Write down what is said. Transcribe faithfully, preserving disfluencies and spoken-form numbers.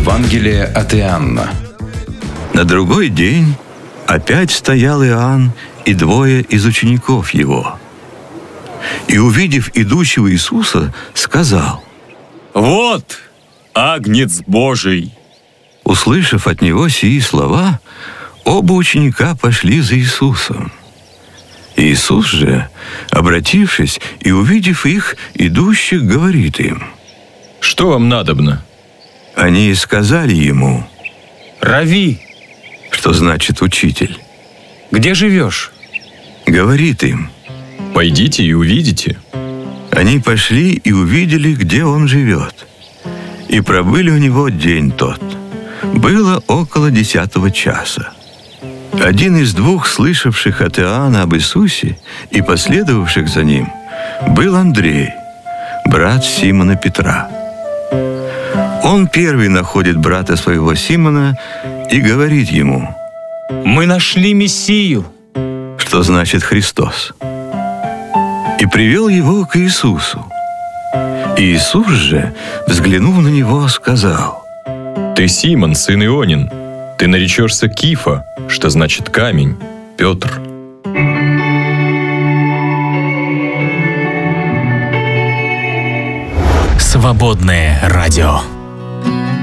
Евангелие от Иоанна. На другой день опять стоял Иоанн и двое из учеников его. И, увидев идущего Иисуса, сказал: «Вот Агнец Божий!» Услышав от него сии слова, оба ученика пошли за Иисусом. Иисус же, обратившись и увидев их, идущих, говорит им: «Что вам надобно?» Они сказали ему: «Рави!» что значит «учитель». «Где живешь?» Говорит им: «Пойдите и увидите». Они пошли и увидели, где он живет. И пробыли у него день тот. Было около десятого часа. Один из двух, слышавших от Иоанна об Иисусе и последовавших за ним, был Андрей, брат Симона Петра. Он первый находит брата своего Симона и говорит ему: «Мы нашли Мессию», что значит «Христос», и привел его к Иисусу. Иисус же, взглянув на него, сказал: «Ты Симон, сын Ионин, ты наречешься Кифа, что значит камень, Петр». Свободное радио.